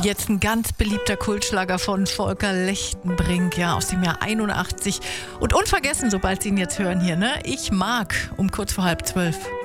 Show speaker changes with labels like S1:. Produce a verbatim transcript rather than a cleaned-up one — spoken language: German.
S1: Jetzt ein ganz beliebter Kultschlager von Volker Lechtenbrink, ja, aus dem Jahr einundachtzig. Und unvergessen, sobald Sie ihn jetzt hören hier, ne? Ich mag um kurz vor halb zwölf.